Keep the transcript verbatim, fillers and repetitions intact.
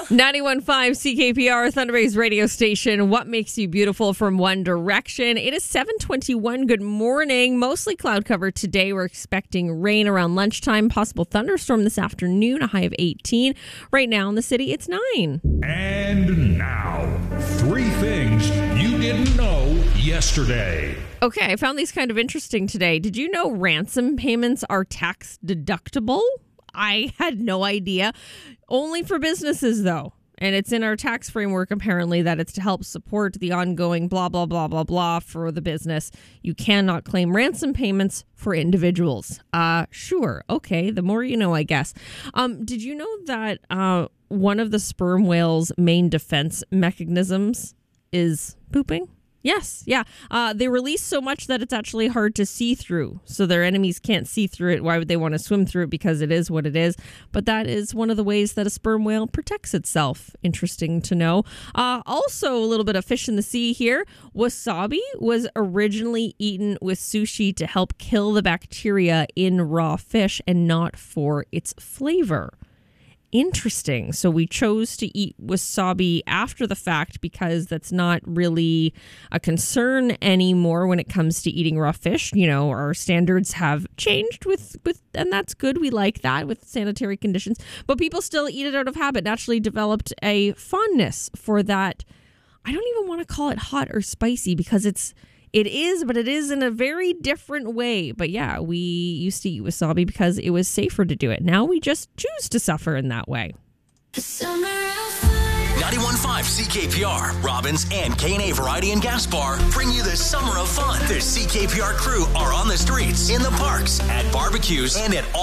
ninety-one point five C K P R, Thunder Bay's radio station. What makes you beautiful from One Direction? It is seven twenty-one. Good morning. Mostly cloud cover today. We're expecting rain around lunchtime. Possible thunderstorm this afternoon. A high of eighteen. Right now in the city, it's nine. And now, three things you didn't know yesterday. Okay, I found these kind of interesting today. Did you know ransom payments are tax deductible? I had no idea. Only for businesses, though. And it's in our tax framework, apparently, that it's to help support the ongoing blah, blah, blah, blah, blah for the business. You cannot claim ransom payments for individuals. Uh, sure. Okay. The more you know, I guess. Um, did you know that uh, one of the sperm whale's main defense mechanisms is pooping? Yes, yeah. Uh, they release so much that it's actually hard to see through. So their enemies can't see through it. Why would they want to swim through it? Because it is what it is. But that is one of the ways that a sperm whale protects itself. Interesting to know. Uh, also, a little bit of fish in the sea here. Wasabi was originally eaten with sushi to help kill the bacteria in raw fish and not for its flavor. Interesting. So we chose to eat wasabi after the fact because that's not really a concern anymore when it comes to eating raw fish. You know, our standards have changed with, with and that's good. We like that with sanitary conditions. But people still eat it out of habit, naturally developed a fondness for that. I don't even want to call it hot or spicy because it's It is, but it is in a very different way. But yeah, we used to eat wasabi because it was safer to do it. Now we just choose to suffer in that way. ninety-one point five C K P R, Robbins and K and A Variety and Gas Bar bring you the summer of fun. The C K P R crew are on the streets, in the parks, at barbecues, and at all